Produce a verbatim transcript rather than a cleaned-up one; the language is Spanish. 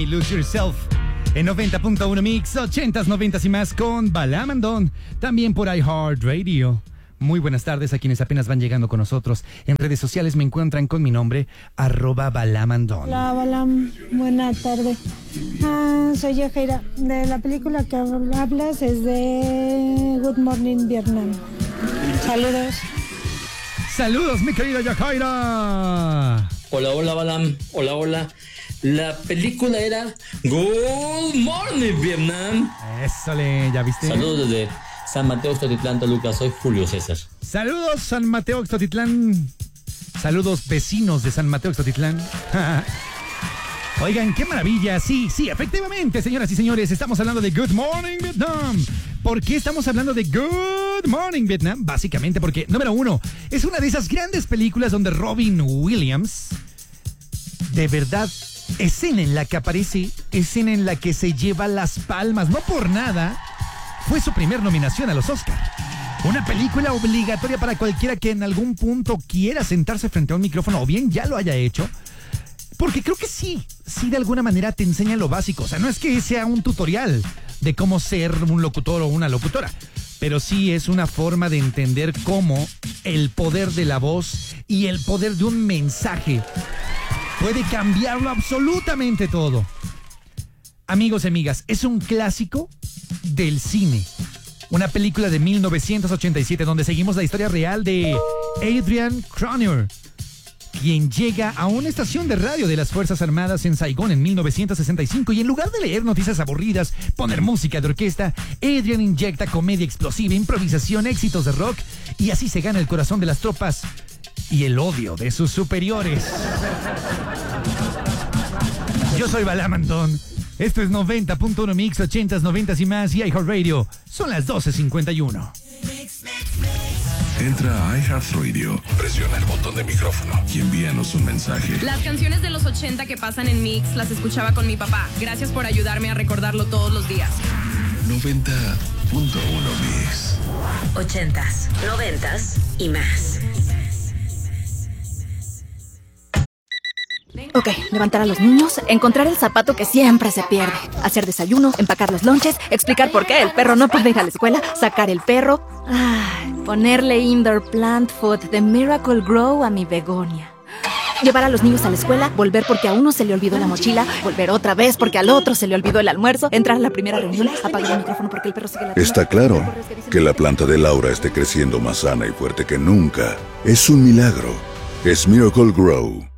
Lose Yourself en noventa punto uno Mix, ochentas, noventas y más con Balamandón, también por iHeartRadio. Muy buenas tardes a quienes apenas van llegando con nosotros. En redes sociales me encuentran con mi nombre, arroba Balamandón. Hola, Balam. Buena tarde. Ah, soy Yajaira. De la película que hablas es de Good Morning Vietnam. Saludos. Saludos, mi querida Yajaira. Hola, hola, Balam. Hola, hola. La película era Good Morning Vietnam. Ésole, ¿ya viste? Saludos desde San Mateo, Oxtotitlán, Toluca. Soy Julio César. Saludos, San Mateo, Oxtotitlán. Saludos, vecinos de San Mateo, Oxtotitlán. Oigan, qué maravilla. Sí, sí, efectivamente, señoras y señores, estamos hablando de Good Morning Vietnam. ¿Por qué estamos hablando de Good Morning Vietnam? Básicamente porque, número uno, es una de esas grandes películas donde Robin Williams, de verdad, escena en la que aparece, escena en la que se lleva las palmas, no por nada, fue su primer nominación a los Oscar. Una película obligatoria para cualquiera que en algún punto quiera sentarse frente a un micrófono, o bien ya lo haya hecho, porque creo que sí, sí de alguna manera te enseña lo básico. O sea, no es que sea un tutorial de cómo ser un locutor o una locutora, pero sí es una forma de entender cómo el poder de la voz y el poder de un mensaje puede cambiarlo absolutamente todo. Amigos y amigas, es un clásico del cine. Una película de mil novecientos ochenta y siete donde seguimos la historia real de Adrian Cronner, quien llega a una estación de radio de las Fuerzas Armadas en Saigón en mil novecientos sesenta y cinco y en lugar de leer noticias aburridas, poner música de orquesta, Adrian inyecta comedia explosiva, improvisación, éxitos de rock y así se gana el corazón de las tropas y el odio de sus superiores. Yo soy Balamandón. Esto es noventa punto uno Mix, ochentas, noventas y más y iHeartRadio. Son las doce cincuenta y uno. Entra a iHeartRadio, presiona el botón de micrófono y envíanos un mensaje. Las canciones de los ochenta que pasan en Mix las escuchaba con mi papá. Gracias por ayudarme a recordarlo todos los días. noventa punto uno Mix. Ochentas, noventas y más. Ok, levantar a los niños, encontrar el zapato que siempre se pierde, hacer desayuno, empacar los lonches, explicar por qué el perro no puede ir a la escuela, sacar el perro, ay, ponerle indoor plant food de Miracle Grow a mi begonia. Llevar a los niños a la escuela, volver porque a uno se le olvidó la mochila, volver otra vez porque al otro se le olvidó el almuerzo, entrar a la primera reunión, apagar el micrófono porque el perro sigue la... Está claro que la planta de Laura esté creciendo más sana y fuerte que nunca. Es un milagro. Es Miracle Grow.